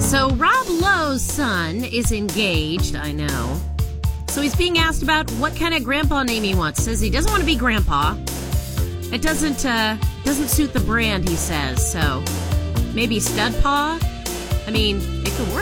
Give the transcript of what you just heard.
So Rob Lowe's son is engaged, I know. So he's being asked about what kind of grandpa name he wants. Says he doesn't want to be grandpa. It doesn't suit the brand, he says. So maybe Stud Paw? I mean, it could work.